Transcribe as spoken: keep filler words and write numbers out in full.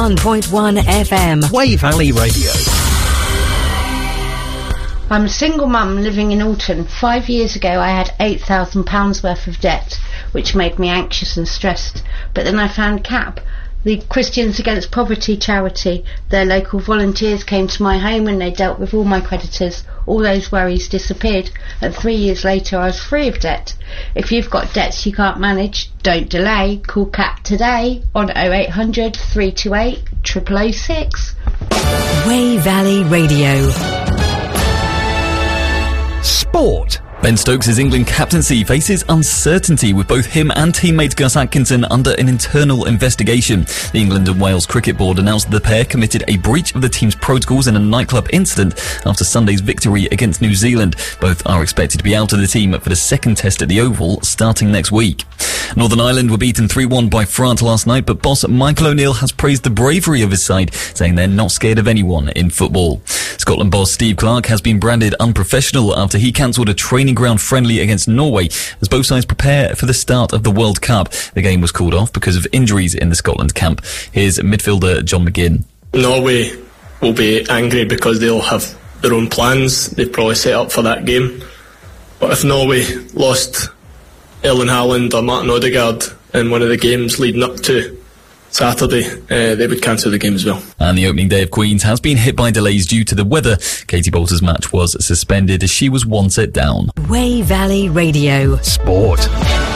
one point one F M. Wey Valley Radio. I'm a single mum living in Alton. Five years ago I had eight thousand pounds worth of debt, which made me anxious and stressed. But then I found C A P, the Christians Against Poverty charity. Their local volunteers came to my home and they dealt with all my creditors. All those worries disappeared, and three years later I was free of debt. If you've got debts you can't manage, don't delay. Call C A P today on oh eight hundred, three two eight, zero zero zero six. Wey Valley Radio. Sport. Ben Stokes' England captaincy faces uncertainty with both him and teammate Gus Atkinson under an internal investigation. The England and Wales Cricket Board announced the pair committed a breach of the team's protocols in a nightclub incident after Sunday's victory against New Zealand. Both are expected to be out of the team for the second test at the Oval starting next week. Northern Ireland were beaten three one by France last night, but boss Michael O'Neill has praised the bravery of his side, saying they're not scared of anyone in football. Scotland boss Steve Clarke has been branded unprofessional after he cancelled a training ground friendly against Norway as both sides prepare for the start of the World Cup. The game was called off because of injuries in the Scotland camp. Here's midfielder John McGinn. Norway will be angry because they'll have their own plans. They've probably set up for that game. But if Norway lost Erling Haaland or Martin Odegaard in one of the games leading up to Saturday, uh, they would cancel the game as well. And the opening day of Queen's has been hit by delays due to the weather. Katie Bolter's match was suspended as she was one set down. Wey Valley Radio. Sport.